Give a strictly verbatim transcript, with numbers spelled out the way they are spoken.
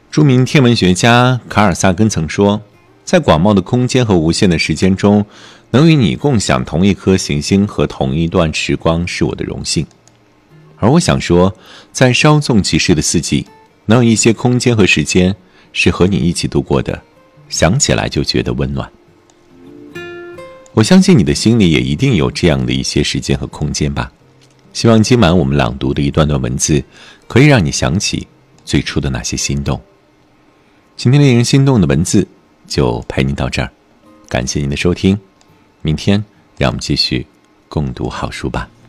著名天文学家卡尔萨根曾说，在广袤的空间和无限的时间中，能与你共享同一颗行星和同一段时光是我的荣幸。而我想说，在稍纵即逝的四季，能有一些空间和时间是和你一起度过的，想起来就觉得温暖。我相信你的心里也一定有这样的一些时间和空间吧。希望今晚我们朗读的一段段文字，可以让你想起最初的那些心动。今天令人心动的文字就陪你到这儿，感谢您的收听，明天让我们继续共读好书吧。